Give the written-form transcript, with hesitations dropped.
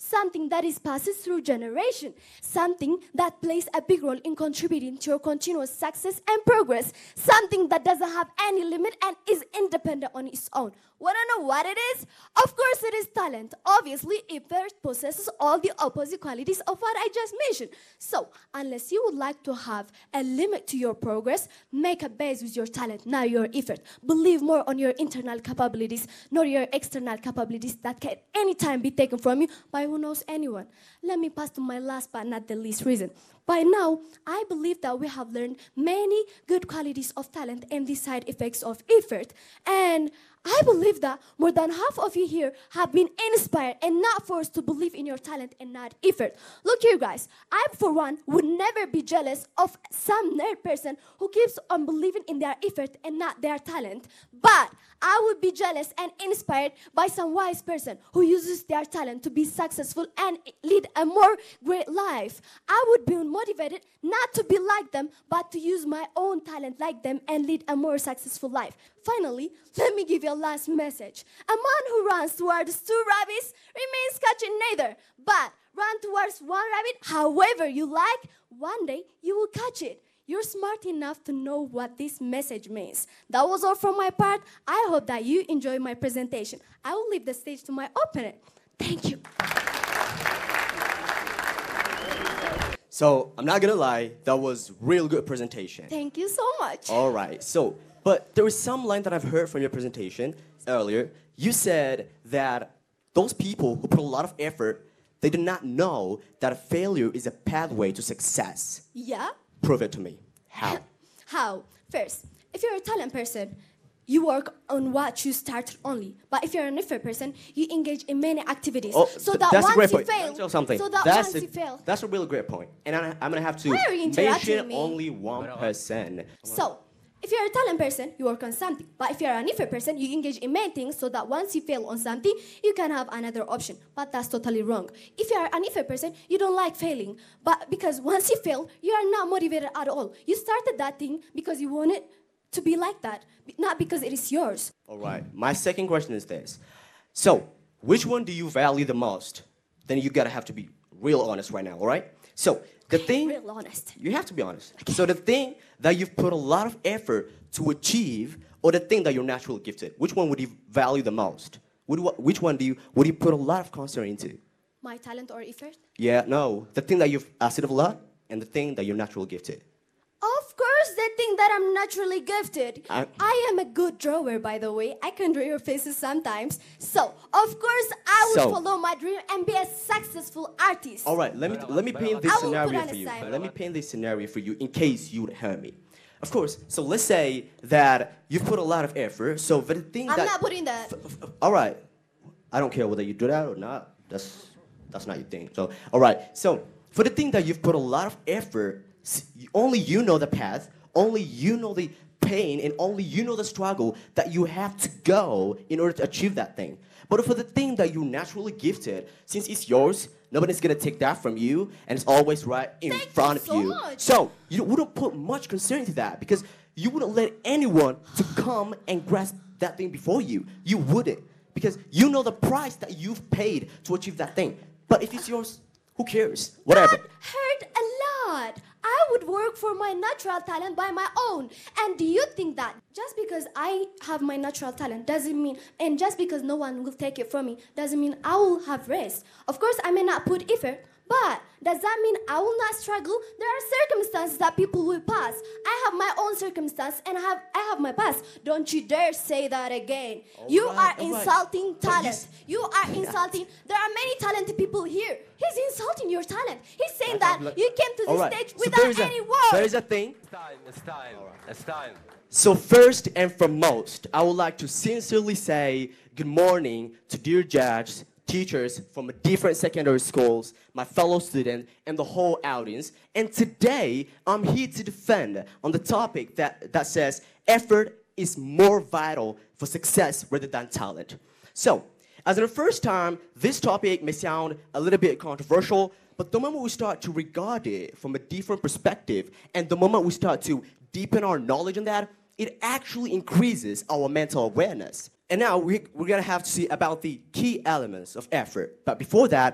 something that is passed through generation, something that plays a big role in contributing to your continuous success and progress, something that doesn't have any limit and is independent on its own. Wanna know what it is? Of course it is talent. Obviously, effort possesses all the opposite qualities of what I just mentioned. So, unless you would like to have a limit to your progress, make a base with your talent, not your effort. Believe more on your internal capabilities, not your external capabilities that can anytime be taken from you by who knows anyone. Let me pass to my last but not the least reason. By now, I believe that we have learned many good qualities of talent and the side effects of effort. And I believe that more than half of you here have been inspired and not forced to believe in your talent and not effort. Look here, guys. I, for one, would never be jealous of some nerd person who keeps on believing in their effort and not their talent. But I would be jealous and inspired by some wise person who uses their talent to be successful and lead a more great life. I would be motivated not to be like them, but to use my own talent like them and lead a more successful life. Finally, let me give you a last message. A man who runs towards two rabbits remains catching neither, but run towards one rabbit however you like, one day you will catch it. You're smart enough to know what this message means. That was all from my part. I hope that you enjoy my presentation. I will leave the stage to my opponent. Thank you. So, I'm not gonna lie, that was real good presentation. Thank you so much. All right, so, but there was some line that I've heard from your presentation earlier. You said that those people who put a lot of effort, they do not know that failure is a pathway to success. Yeah? Prove it to me. How? How? First, if you're a talent person, you work on what you started only. But if you're an effort person, you engage in many activities. Oh, so that that's a once great you point. fail, Let me tell you something. so that That's once you fail. That's a really great point. And I'm gonna have to Why are you interrupting mention me? only one person. So, if you're a talent person, you work on something. But if you're an effort person, you engage in many things so that once you fail on something, you can have another option. But that's totally wrong. If you're an effort person, you don't like failing. But because once you fail, you are not motivated at all. You started that thing because you want it to be like that, not because it is yours. All right. My second question is this. So, which one do you value the most? Then you gotta have to be real honest right now, all right? So, the thing... Real honest. You have to be honest. Okay. So, the thing that you've put a lot of effort to achieve, or the thing that you're naturally gifted, which one would you value the most? Which one would you put a lot of concern into? My talent or effort? Yeah, no. The thing that you've asked of a lot, and the thing that you're naturally gifted. Of course, the thing that I'm naturally gifted. I am a good drawer, by the way. I can draw your faces sometimes. So, of course, I will follow my dream and be a successful artist. All right, let me paint this scenario for you. assignment. Let me paint this scenario for you in case you would hear me. Of course, so let's say that you've put a lot of effort, so for the thing I'm that... not putting that. All right. I don't care whether you do that or not. That's not your thing. So, all right. So, for the thing that you've put a lot of effort, only you know the path, only you know the pain, and only you know the struggle that you have to go in order to achieve that thing. But for the thing that you're naturally gifted, since it's yours, nobody's gonna take that from you, and it's always right in front of you. Much. So you wouldn't put much concern into that because you wouldn't let anyone to come and grasp that thing before you. You wouldn't, because you know the price that you've paid to achieve that thing. But if it's yours, who cares? Whatever. That hurt a lot. I would work for my natural talent by my own. And do you think that just because I have my natural talent doesn't mean, and just because no one will take it from me, doesn't mean I will have rest? Of course, I may not put effort, but does that mean I will not struggle? There are circumstances that people will pass. I have my own circumstance and I have my past. Don't you dare say that again. You are insulting talent. You are insulting. There are many talented people here. He's insulting your talent. He's saying that you came to this stage without any words. There is a thing. It's time. It's time. So first and foremost, I would like to sincerely say good morning to dear judges, teachers from different secondary schools, my fellow students, and the whole audience. And today, I'm here to defend on the topic that says effort is more vital for success rather than talent. So, as in the first time, this topic may sound a little bit controversial, but the moment we start to regard it from a different perspective, and the moment we start to deepen our knowledge on that, it actually increases our mental awareness. And now we're going to have to see about the key elements of effort. But before that,